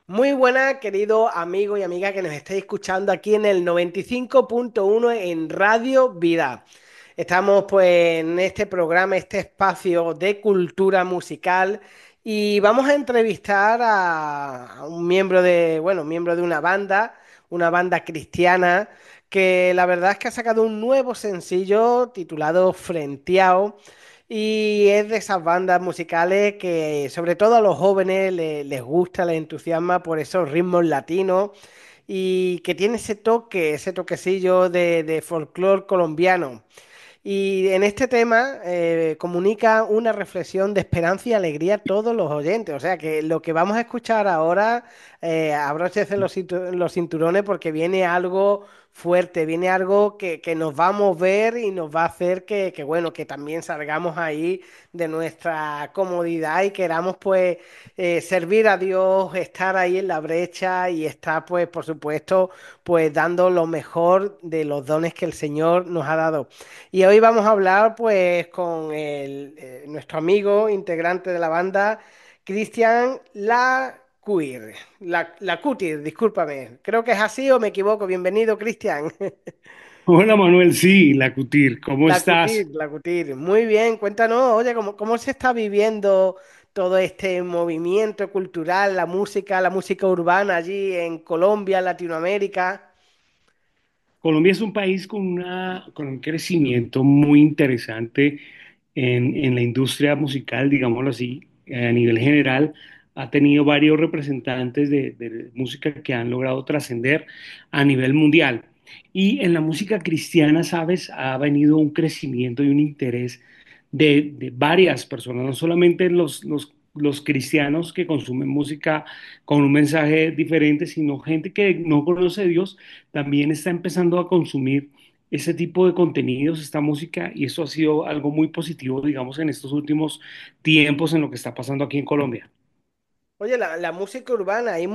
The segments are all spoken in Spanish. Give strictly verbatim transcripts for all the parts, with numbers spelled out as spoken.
Muy buena, querido amigo y amiga que nos estáis escuchando aquí en el noventa y cinco punto uno en Radio Vida. Estamos pues en este programa, este espacio de cultura musical y vamos a entrevistar a, a un miembro de, bueno, miembro de una banda, una banda cristiana que la verdad es que ha sacado un nuevo sencillo titulado Frenteao. Y es de esas bandas musicales que sobre todo a los jóvenes le- les gusta, les entusiasma por esos ritmos latinos y que tiene ese toque, ese toquecillo de, de folclore colombiano. Y en este tema eh, comunica una reflexión de esperanza y alegría a todos los oyentes. O sea que lo que vamos a escuchar ahora, eh, abróchense los, cintu- los cinturones porque viene algo fuerte, viene algo que, que nos va a mover y nos va a hacer que, que, bueno, que también salgamos ahí de nuestra comodidad y queramos pues eh, servir a Dios, estar ahí en la brecha y estar pues por supuesto pues dando lo mejor de los dones que el Señor nos ha dado. Y hoy vamos a hablar pues con el, eh, nuestro amigo integrante de la banda, Cristian Lacuir. La, Lacutir, discúlpame. Creo que es así o me equivoco. Bienvenido, Cristian. Hola Manuel, sí, la Cutir, ¿cómo Lacutir, estás? Lacutir. Muy bien, cuéntanos, oye, ¿cómo, cómo se está viviendo todo este movimiento cultural, la música, la música urbana allí en Colombia, Latinoamérica? Colombia es un país con, una, con un crecimiento muy interesante en, en la industria musical, digámoslo así, eh, a nivel general. Ha tenido varios representantes de, de música que han logrado trascender a nivel mundial. Y en la música cristiana, sabes, ha venido un crecimiento y un interés de, de varias personas, no solamente los, los, los cristianos que consumen música con un mensaje diferente, sino gente que no conoce a Dios también está empezando a consumir ese tipo de contenidos, esta música, y eso ha sido algo muy positivo, digamos, en estos últimos tiempos en lo que está pasando aquí en Colombia. Oye, la, la música urbana, hay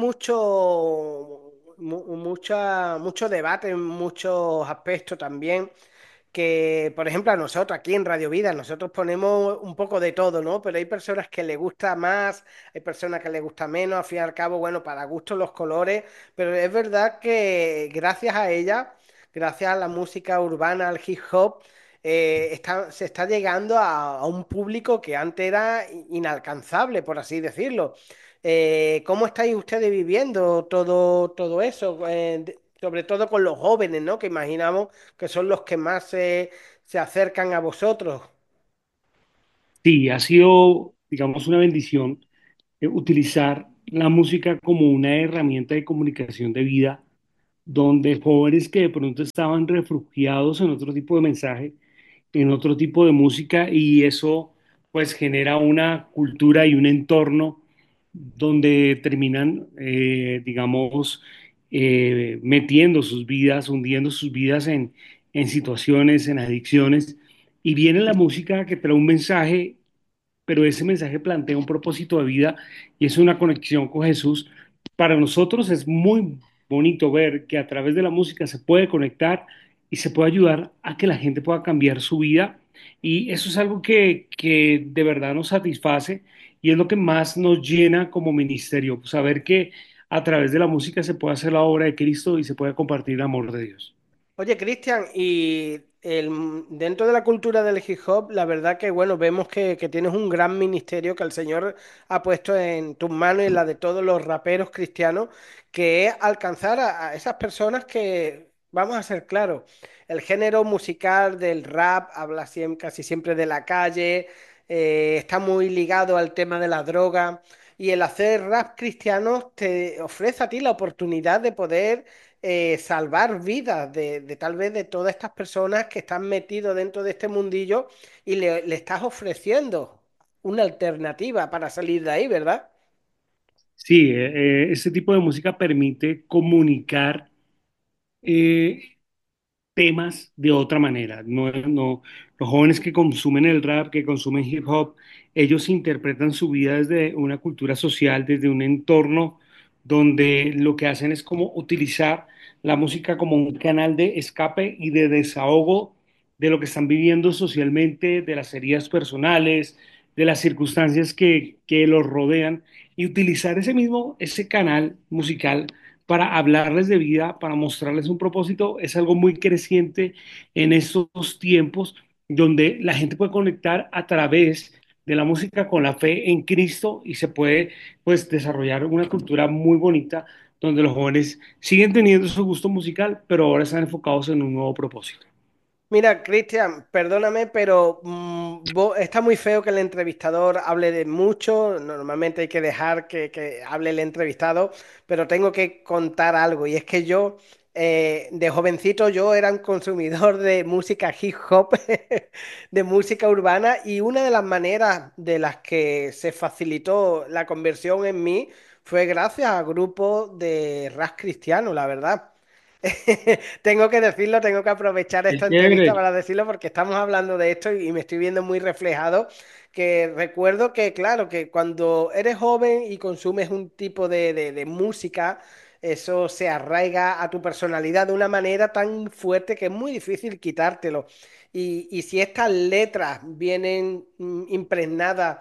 mucho, mu- mucha, mucho debate en muchos aspectos también, que por ejemplo a nosotros aquí en Radio Vida, nosotros ponemos un poco de todo, ¿no? Pero hay personas que les gusta más, hay personas que les gusta menos, al fin y al cabo, bueno, para gusto los colores, pero es verdad que gracias a ella, gracias a la música urbana, al hip hop, eh, está- se está llegando a, a un público que antes era inalcanzable, por así decirlo. Eh, ¿cómo estáis ustedes viviendo todo, todo eso? Eh, de- sobre todo con los jóvenes, ¿no? Que imaginamos que son los que más se, se acercan a vosotros. Sí, ha sido, digamos, una bendición eh, utilizar la música como una herramienta de comunicación de vida, donde jóvenes que de pronto estaban refugiados en otro tipo de mensaje, en otro tipo de música, y eso pues genera una cultura y un entorno donde terminan, eh, digamos, eh, metiendo sus vidas, hundiendo sus vidas en, en situaciones, en adicciones, y viene la música que trae un mensaje, pero ese mensaje plantea un propósito de vida y es una conexión con Jesús. Para nosotros es muy bonito ver que a través de la música se puede conectar y se puede ayudar a que la gente pueda cambiar su vida, y eso es algo que, que de verdad nos satisface y es lo que más nos llena como ministerio, saber que a través de la música se puede hacer la obra de Cristo y se puede compartir el amor de Dios. Oye, Cristian, y el, dentro de la cultura del hip hop, la verdad que, bueno, vemos que, que tienes un gran ministerio que el Señor ha puesto en tus manos y en la de todos los raperos cristianos, que es alcanzar a, a esas personas que, vamos a ser claros, el género musical del rap habla siem- casi siempre de la calle, eh, está muy ligado al tema de la droga, y el hacer rap cristiano te ofrece a ti la oportunidad de poder eh, salvar vidas de, de tal vez de todas estas personas que están metidos dentro de este mundillo y le, le estás ofreciendo una alternativa para salir de ahí, ¿verdad? Sí, eh, eh, este tipo de música permite comunicar eh, temas de otra manera. No, no, los jóvenes que consumen el rap, que consumen hip hop, ellos interpretan su vida desde una cultura social, desde un entorno donde lo que hacen es como utilizar la música como un canal de escape y de desahogo de lo que están viviendo socialmente, de las heridas personales, de las circunstancias que, que los rodean y utilizar ese mismo, ese canal musical para hablarles de vida, para mostrarles un propósito, es algo muy creciente en estos tiempos donde la gente puede conectar a través de la música con la fe en Cristo y se puede pues desarrollar una cultura muy bonita donde los jóvenes siguen teniendo su gusto musical, pero ahora están enfocados en un nuevo propósito. Mira, Cristian, perdóname, pero mm, vo- está muy feo que el entrevistador hable de mucho. Normalmente hay que dejar que, que hable el entrevistado, pero tengo que contar algo. Y es que yo, eh, de jovencito, yo era un consumidor de música hip hop, de música urbana, y una de las maneras de las que se facilitó la conversión en mí fue gracias a grupos de rap cristiano, la verdad. Tengo que decirlo, tengo que aprovechar Qué esta entrevista chévere. para decirlo porque estamos hablando de esto y me estoy viendo muy reflejado. Que recuerdo que, claro, que cuando eres joven y consumes un tipo de, de- de música, eso se arraiga a tu personalidad de una manera tan fuerte que es muy difícil quitártelo. Y, y si estas letras vienen mm, impregnadas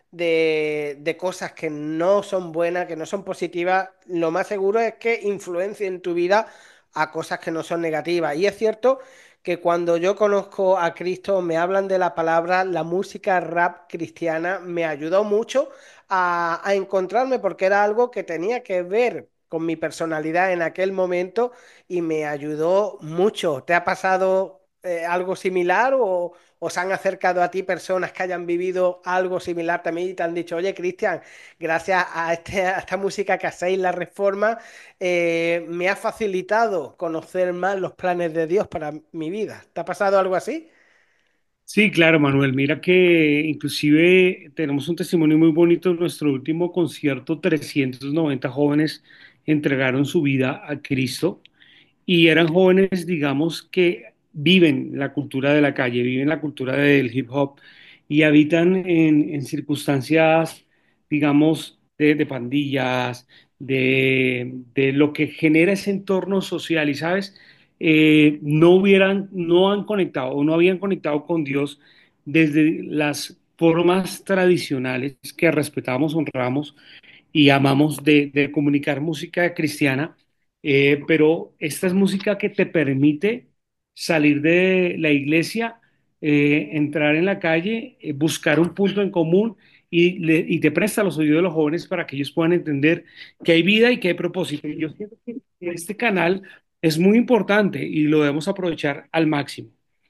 de, de cosas que no son buenas, que no son positivas, lo más seguro es que influencien tu vida a cosas que no son negativas. Y es cierto que cuando yo conozco a Cristo, me hablan de la palabra, la música rap cristiana me ayudó mucho a, a encontrarme porque era algo que tenía que ver con mi personalidad en aquel momento y me ayudó mucho. ¿Te ha pasado eh, algo similar o, o se han acercado a ti personas que hayan vivido algo similar también y te han dicho, oye, Cristian, gracias a, este, a esta música que hacéis, la reforma, eh, me ha facilitado conocer más los planes de Dios para mi vida? ¿Te ha pasado algo así? Sí, claro, Manuel. Mira que inclusive tenemos un testimonio muy bonito en nuestro último concierto. Trescientos noventa jóvenes entregaron su vida a Cristo y eran jóvenes, digamos, que viven la cultura de la calle, viven la cultura del hip hop y habitan en, en circunstancias, digamos, de, de pandillas, de, de lo que genera ese entorno social. Y sabes, Eh, no hubieran, no han conectado o no habían conectado con Dios desde las formas tradicionales que respetamos, honramos y amamos de, de comunicar música cristiana, eh, pero esta es música que te permite salir de la iglesia, eh, entrar en la calle, eh, buscar un punto en común y, le- y te presta los oídos de los jóvenes para que ellos puedan entender que hay vida y que hay propósito. Y yo siento que este canal es muy importante y lo debemos aprovechar al máximo.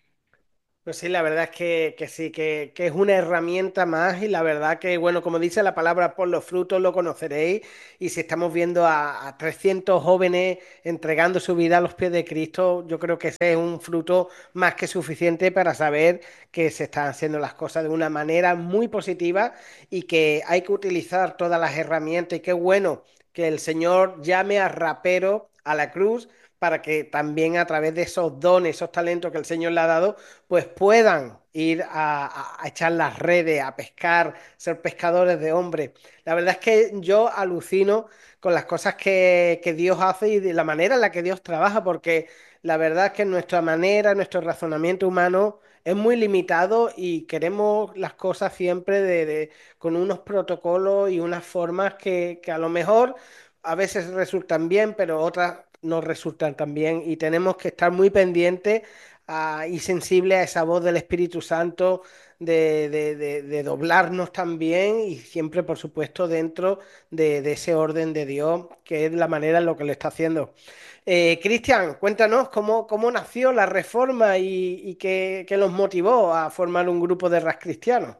Pues sí, la verdad es que, que sí, que, que es una herramienta más y la verdad que, bueno, como dice la palabra, por los frutos lo conoceréis y si estamos viendo a, a trescientos jóvenes entregando su vida a los pies de Cristo, yo creo que ese es un fruto más que suficiente para saber que se están haciendo las cosas de una manera muy positiva y que hay que utilizar todas las herramientas y qué bueno que el Señor llame a rapero a la cruz para que también a través de esos dones, esos talentos que el Señor le ha dado, pues puedan ir a, a- a echar las redes, a pescar, ser pescadores de hombres. La verdad es que yo alucino con las cosas que, que Dios hace y de la manera en la que Dios trabaja, porque la verdad es que nuestra manera, nuestro razonamiento humano es muy limitado y queremos las cosas siempre de, de- con unos protocolos y unas formas que, que a lo mejor a veces resultan bien, pero otras no resultan tan bien y tenemos que estar muy pendientes ah, y sensible a esa voz del Espíritu Santo, de, de- de- de doblarnos también y siempre, por supuesto, dentro de, de ese orden de Dios, que es la manera en lo que lo está haciendo. Eh, Cristian, cuéntanos cómo, cómo nació la reforma y, y qué, qué los motivó a formar un grupo de ras cristianos.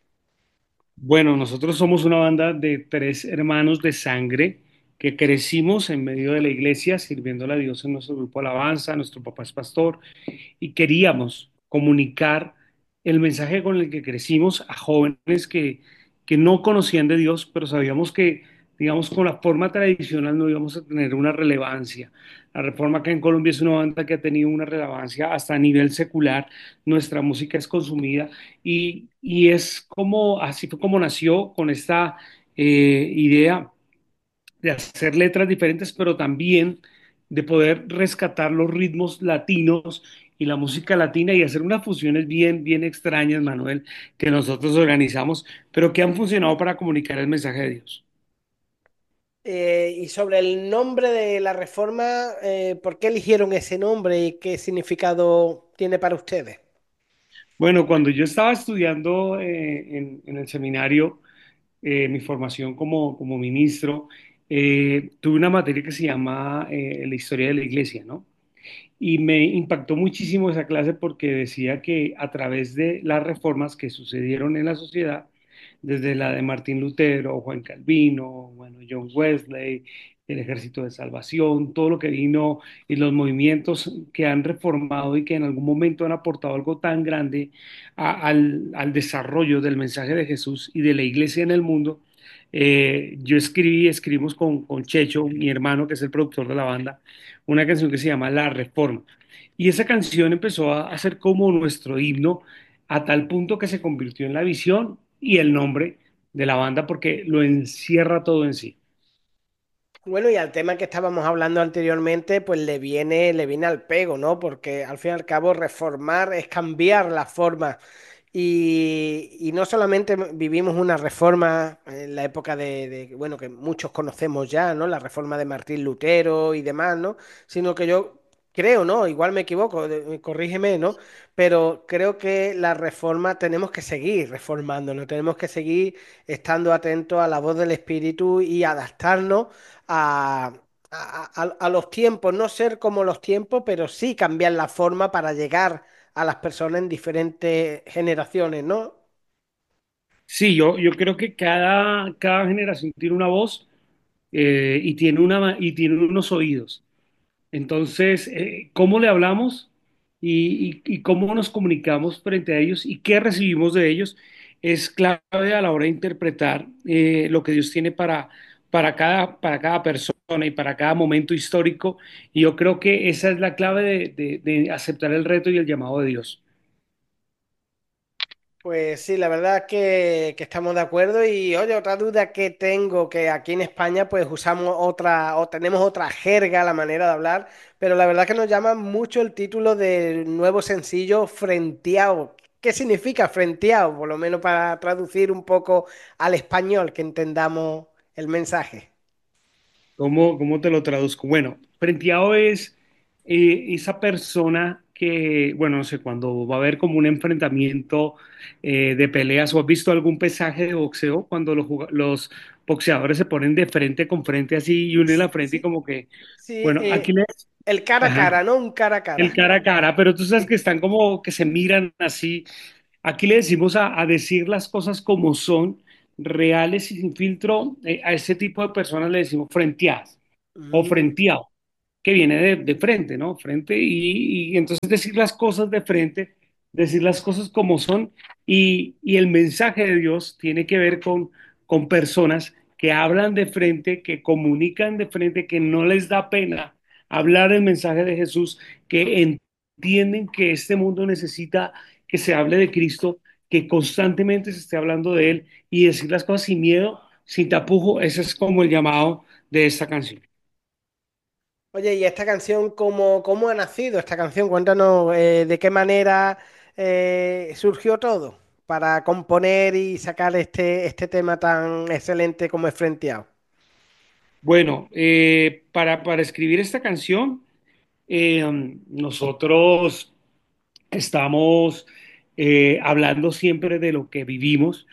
Bueno, nosotros somos una banda de tres hermanos de sangre que crecimos en medio de la iglesia sirviéndole a Dios en nuestro grupo de alabanza. Nuestro papá es pastor y queríamos comunicar el mensaje con el que crecimos a jóvenes que, que no conocían de Dios, pero sabíamos que, digamos, con la forma tradicional no íbamos a tener una relevancia. La Reforma acá en Colombia es una banda que ha tenido una relevancia hasta a nivel secular. Nuestra música es consumida y, y es como, así fue como nació con esta eh, idea de hacer letras diferentes, pero también de poder rescatar los ritmos latinos y la música latina y hacer unas fusiones bien, bien extrañas, Manuel, que nosotros organizamos, pero que han funcionado para comunicar el mensaje de Dios. Eh, y sobre el nombre de la reforma, eh, ¿por qué eligieron ese nombre y qué significado tiene para ustedes? Bueno, cuando yo estaba estudiando eh, en, en el seminario, eh, mi formación como, como ministro, eh, tuve una materia que se llama eh, la historia de la iglesia, ¿no? Y me impactó muchísimo esa clase porque decía que a través de las reformas que sucedieron en la sociedad, desde la de Martín Lutero, Juan Calvino, bueno, John Wesley, el Ejército de Salvación, todo lo que vino y los movimientos que han reformado y que en algún momento han aportado algo tan grande a- al, al desarrollo del mensaje de Jesús y de la iglesia en el mundo. Eh, yo escribí, escribimos con, con Checho, mi hermano, que es el productor de la banda, una canción que se llama La Reforma. Y esa canción empezó a, a ser como nuestro himno a tal punto que se convirtió en la visión y el nombre de la banda porque lo encierra todo en sí. Bueno, y al tema que estábamos hablando anteriormente, pues le viene, le viene al pego, ¿no? Porque al fin y al cabo reformar es cambiar la forma. Y, y no solamente vivimos una reforma en la época de, de, bueno, que muchos conocemos ya, ¿no? La reforma de Martín Lutero y demás, ¿no? Sino que yo creo, ¿no? Igual me equivoco, de- corrígeme, ¿no? Pero creo que la reforma tenemos que seguir reformándonos, tenemos que seguir estando atentos a la voz del Espíritu y adaptarnos a, a- a- a los tiempos, no ser como los tiempos, pero sí cambiar la forma para llegar a las personas en diferentes generaciones, ¿no? Sí, yo, yo creo que cada, cada generación tiene una voz eh, y, tiene una, y tiene unos oídos. Entonces, eh, ¿cómo le hablamos y, y- y cómo nos comunicamos frente a ellos y qué recibimos de ellos? Es clave a la hora de interpretar eh, lo que Dios tiene para, para cada, para cada persona y para cada momento histórico. Y yo creo que esa es la clave de, de- de aceptar el reto y el llamado de Dios. Pues sí, la verdad es que, que estamos de acuerdo y oye, otra duda que tengo, que aquí en España pues usamos otra o tenemos otra jerga, la manera de hablar, pero la verdad que nos llama mucho el título del nuevo sencillo Frenteao. ¿Qué significa frenteao? Por lo menos para traducir un poco al español, que entendamos el mensaje. ¿Cómo, cómo te lo traduzco? Bueno, frenteado es eh, esa persona que, bueno, no sé, cuando va a haber como un enfrentamiento eh, de peleas o has visto algún pesaje de boxeo, cuando los, juga- los boxeadores se ponen de frente con frente así y unen la frente y Sí, como que, sí, bueno, aquí eh, le... el cara a Ajá, cara, ¿no? Un cara a el cara. cara a cara, pero tú sabes que Sí. están como que se miran así. Aquí le decimos a, a decir las cosas como son, reales y sin filtro, eh, a ese tipo de personas le decimos frenteadas o Mm. frenteado, que viene de, de frente, ¿no? Frente y, y entonces decir las cosas de frente, decir las cosas como son y, y el mensaje de Dios tiene que ver con, con personas que hablan de frente, que comunican de frente, que no les da pena hablar el mensaje de Jesús, que entienden que este mundo necesita que se hable de Cristo, que constantemente se esté hablando de Él y decir las cosas sin miedo, sin tapujo. Ese es como el llamado de esta canción. Oye, ¿y esta canción cómo, cómo ha nacido esta canción? Cuéntanos eh, de qué manera eh, surgió todo para componer y sacar este, este tema tan excelente como es Frenteado. Bueno, eh, para, para escribir esta canción, eh, nosotros estamos eh, hablando siempre de lo que vivimos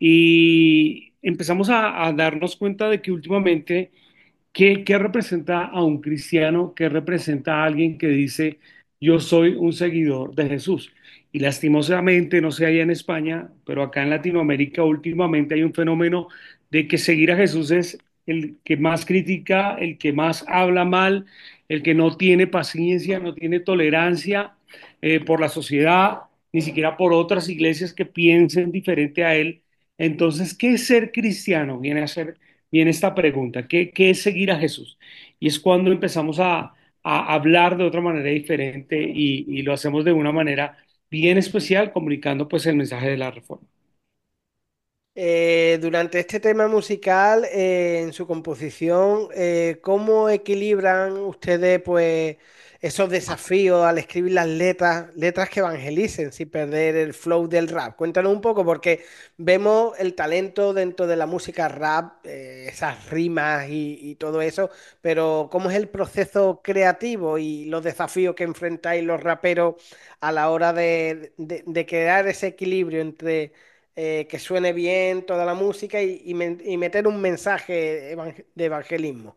y empezamos a, a darnos cuenta de que últimamente ¿qué, qué representa a un cristiano? ¿Qué representa a alguien que dice, yo soy un seguidor de Jesús? Y lastimosamente, no sé allá en España, pero acá en Latinoamérica últimamente hay un fenómeno de que seguir a Jesús es el que más critica, el que más habla mal, el que no tiene paciencia, no tiene tolerancia eh, por la sociedad, ni siquiera por otras iglesias que piensen diferente a él. Entonces, ¿qué es ser cristiano? Viene a ser viene esta pregunta, ¿qué, qué es seguir a Jesús? Y es cuando empezamos a, a hablar de otra manera diferente y, y lo hacemos de una manera bien especial, comunicando pues el mensaje de la reforma. Eh, durante este tema musical, eh, en su composición, eh, ¿cómo equilibran ustedes pues esos desafíos al escribir las letras, letras que evangelicen sin perder el flow del rap? Cuéntanos un poco porque vemos el talento dentro de la música rap, eh, esas rimas y, y todo eso, pero ¿cómo es el proceso creativo y los desafíos que enfrentáis los raperos a la hora de, de de crear ese equilibrio entre eh, que suene bien toda la música y, y men- y meter un mensaje evang- de evangelismo?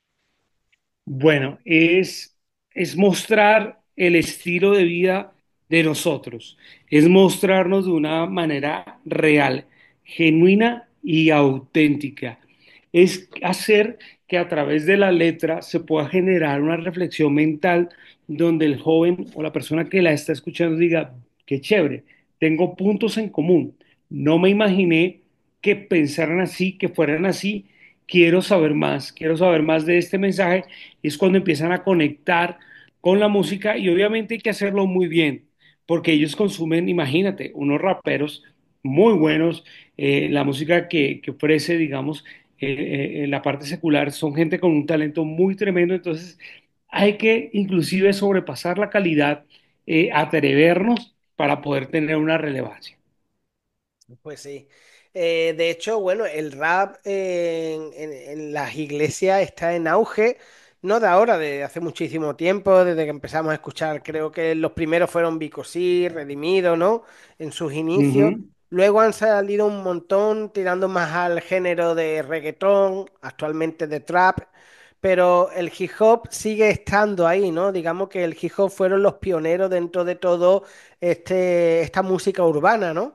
Bueno, es, es mostrar el estilo de vida de nosotros, es mostrarnos de una manera real, genuina y auténtica. Es hacer que a través de la letra se pueda generar una reflexión mental donde el joven o la persona que la está escuchando diga, qué chévere, tengo puntos en común. No me imaginé que pensaran así, que fueran así. Quiero saber más, quiero saber más de este mensaje es cuando empiezan a conectar con la música y obviamente hay que hacerlo muy bien, porque ellos consumen, imagínate, unos raperos muy buenos, eh, la música que, que ofrece, digamos, eh, eh, la parte secular, son gente con un talento muy tremendo, entonces hay que inclusive sobrepasar la calidad, eh, atrevernos para poder tener una relevancia. Pues sí. Eh, de hecho, bueno, el rap eh, en, en- en las iglesias está en auge, no de ahora, de hace muchísimo tiempo, desde que empezamos a escuchar, creo que los primeros fueron Vico Sí, Redimido, ¿no? En sus inicios. Ujú. Luego han salido un montón tirando más al género de reggaetón, actualmente de trap, pero el hip hop sigue estando ahí, ¿no? Digamos que el hip hop fueron los pioneros dentro de todo este, esta música urbana, ¿no?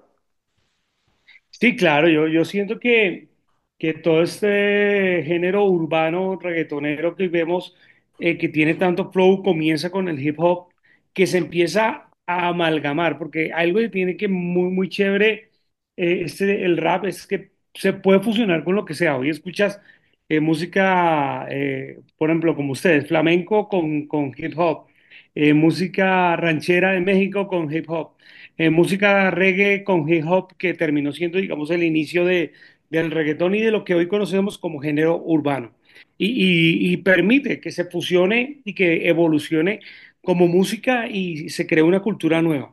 Sí, claro, yo, yo siento que, que todo este género urbano, reggaetonero que vemos, eh, que tiene tanto flow, comienza con el hip hop, que se empieza a amalgamar, porque algo que tiene que muy, muy chévere, eh, este, el rap es que se puede fusionar con lo que sea. Hoy escuchas eh, música, eh, por ejemplo, como ustedes, flamenco con, con hip hop, eh, música ranchera de México con hip hop, eh, música reggae con hip hop que terminó siendo, digamos, el inicio de, del reggaetón y de lo que hoy conocemos como género urbano. Y, y- y permite que se fusione y que evolucione como música y se cree una cultura nueva.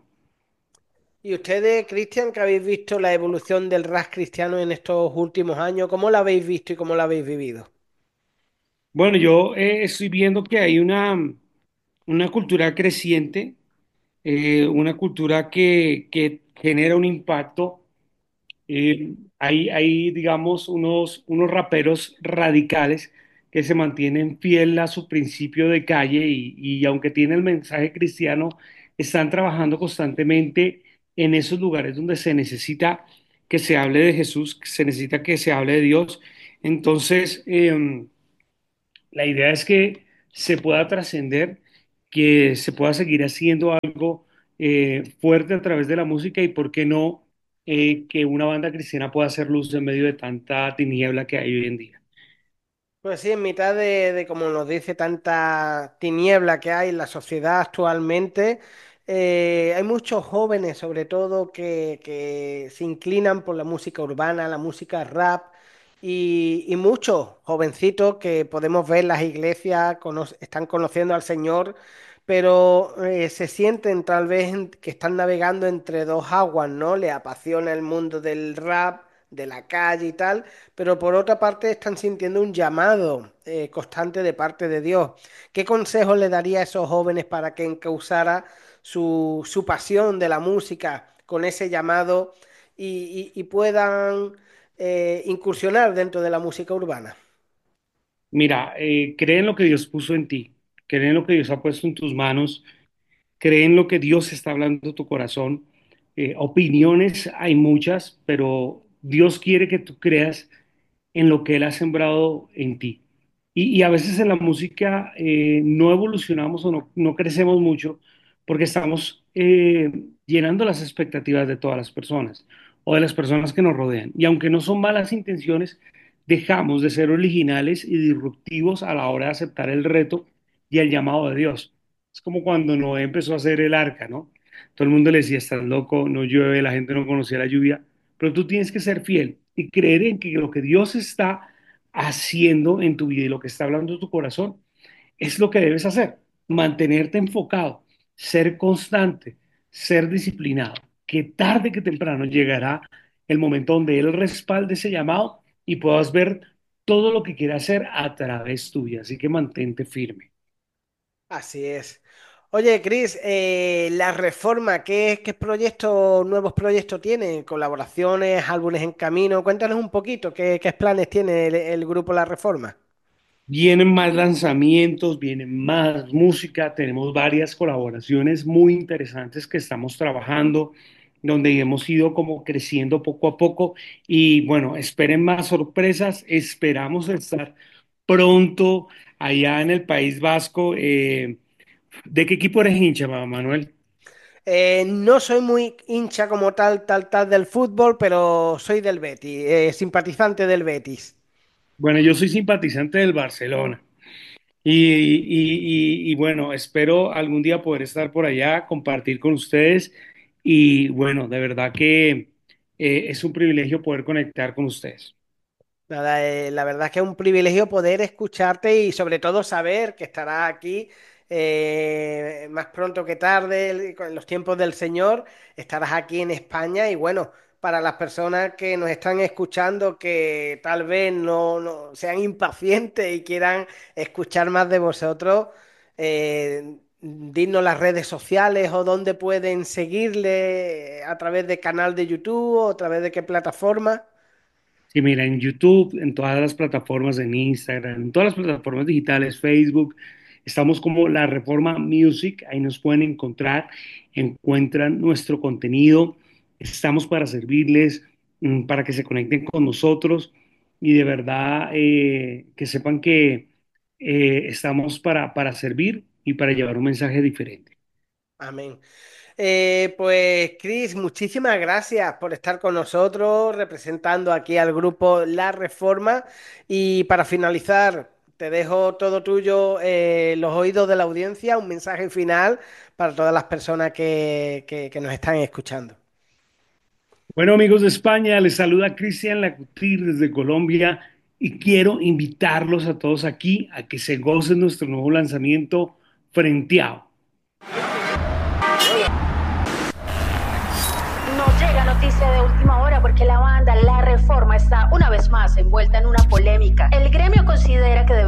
Y ustedes, Cristian, que habéis visto la evolución del rap cristiano en estos últimos años, ¿cómo la habéis visto y cómo la habéis vivido? Bueno, yo eh, estoy viendo que hay una, una cultura creciente, eh, una cultura que, que genera un impacto. Eh, hay, hay, digamos, unos, unos raperos radicales que se mantienen fiel a su principio de calle y, y aunque tienen el mensaje cristiano, están trabajando constantemente en esos lugares donde se necesita que se hable de Jesús, que se necesita que se hable de Dios. Entonces, eh, la idea es que se pueda trascender, que se pueda seguir haciendo algo eh, fuerte a través de la música y, ¿por qué no, eh, que una banda cristiana pueda hacer luz en medio de tanta tiniebla que hay hoy en día? Pues sí, en mitad de, de, como nos dice, tanta tiniebla que hay en la sociedad actualmente, eh, hay muchos jóvenes, sobre todo, que, que se inclinan por la música urbana, la música rap, y, y muchos jovencitos que podemos ver en las iglesias, cono- están conociendo al Señor, pero eh, se sienten tal vez en- que están navegando entre dos aguas, ¿no? Le apasiona el mundo del rap, de la calle y tal, pero por otra parte están sintiendo un llamado eh, constante de parte de Dios. ¿Qué consejos le daría a esos jóvenes para que encauzara su, su pasión de la música con ese llamado y, y- y puedan eh, incursionar dentro de la música urbana? Mira, eh, cree en lo que Dios puso en ti, cree en lo que Dios ha puesto en tus manos, cree en lo que Dios está hablando en tu corazón. Eh, opiniones hay muchas, pero Dios quiere que tú creas en lo que Él ha sembrado en ti. Y, y a veces en la música eh, no evolucionamos o no, no crecemos mucho porque estamos eh, llenando las expectativas de todas las personas o de las personas que nos rodean. Y aunque no son malas intenciones, dejamos de ser originales y disruptivos a la hora de aceptar el reto y el llamado de Dios. Es como cuando Noé empezó a hacer el arca, ¿no? Todo el mundo le decía, estás loco, no llueve, la gente no conocía la lluvia, pero tú tienes que ser fiel. y creer en que lo que Dios está haciendo en tu vida y lo que está hablando tu corazón es lo que debes hacer. Mantenerte enfocado, ser constante, ser disciplinado, que tarde que temprano llegará el momento donde Él respalde ese llamado y puedas ver todo lo que quiere hacer a través tuya. Así que mantente firme. Así es. Oye, Cris, eh, la reforma, ¿qué, qué proyectos, nuevos proyectos tiene? ¿Colaboraciones, álbumes en camino? Cuéntanos un poquito, ¿qué, qué planes tiene el, el grupo La Reforma? Vienen más lanzamientos, vienen más música, tenemos varias colaboraciones muy interesantes que estamos trabajando, donde hemos ido como creciendo poco a poco y bueno, esperen más sorpresas, esperamos estar pronto allá en el País Vasco. Eh, ¿de qué equipo eres hincha, Manuel? Eh, no soy muy hincha como tal, tal, tal del fútbol, pero soy del Betis, eh, simpatizante del Betis. Bueno, yo soy simpatizante del Barcelona. Y, y- y- y, bueno, espero algún día poder estar por allá, compartir con ustedes y bueno, de verdad que eh, es un privilegio poder conectar con ustedes. Nada, eh, la verdad es que es un privilegio poder escucharte y sobre todo saber que estarás aquí eh, más pronto que tarde, el- con los tiempos del Señor, estarás aquí en España y bueno, para las personas que nos están escuchando que tal vez no, no sean impacientes y quieran escuchar más de vosotros, eh, dinos las redes sociales o dónde pueden seguirle a través de canal de YouTube o a través de qué plataforma. Sí, mira, en YouTube, en todas las plataformas, en Instagram, en todas las plataformas digitales, Facebook, estamos como La Reforma Music, ahí nos pueden encontrar, encuentran nuestro contenido, estamos para servirles, mm, para que se conecten con nosotros y de verdad eh, que sepan que eh, estamos para, para servir y para llevar un mensaje diferente. Amén. Eh, pues Cris, muchísimas gracias por estar con nosotros representando aquí al grupo La Reforma. Y para finalizar, te dejo todo tuyo, eh, los oídos de la audiencia, un mensaje final para todas las personas que, que- que nos están escuchando. Bueno, amigos de España, les saluda Cristian Lacutir desde Colombia y quiero invitarlos a todos aquí a que se gocen nuestro nuevo lanzamiento Frenteado. Nos llega noticia de última hora porque la banda La Reforma está una vez más envuelta en una polémica. El gremio considera que debe